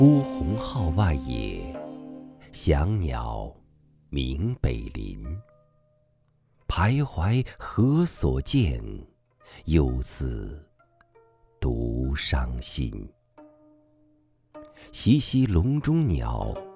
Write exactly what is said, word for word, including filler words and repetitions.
孤鸿号外野，翔鸟鸣北林。徘徊何所见？犹似独伤心。习习笼中鸟，